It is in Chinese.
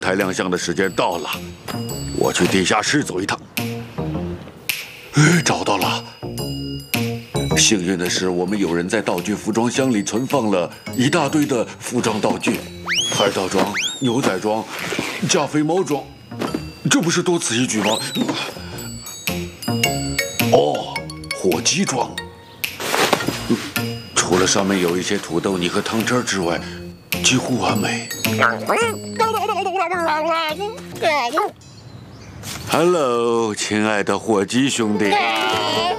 台亮相的时间到了，我去地下室走一趟。找到了。幸运的是，我们有人在道具服装箱里存放了一大堆的服装道具，海盗装、牛仔装、加菲猫装，这不是多此一举吗？哦，火鸡装。除了上面有一些土豆泥和汤汁之外，几乎完美。Hello， 亲爱的火鸡兄弟。